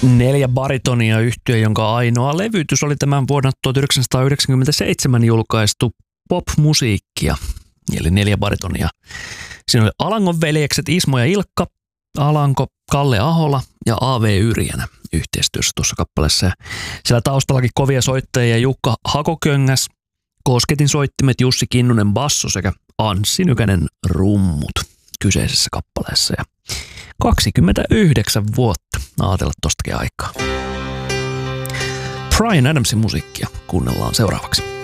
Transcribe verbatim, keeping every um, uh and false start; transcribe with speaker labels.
Speaker 1: Neljä baritonia -yhtye, jonka ainoa levytys oli tämän vuonna tuhatyhdeksänsataayhdeksänkymmentäseitsemän julkaistu pop-musiikkia, eli Neljä baritonia. Siinä oli Alangon veljekset Ismo ja Ilkka, Alanko, Kalle Ahola ja A V Yrjänä yhteistyössä tuossa kappaleessa. Ja siellä taustallakin kovia soittajia Jukka Hakoköngäs, Kosketin soittimet Jussi Kinnunen basso sekä Anssi Nykänen rummut kyseisessä kappaleessa. Ja kaksikymmentäyhdeksän vuotta, ajatella tostakin aikaa. Bryan Adamsin musiikkia kuunnellaan seuraavaksi.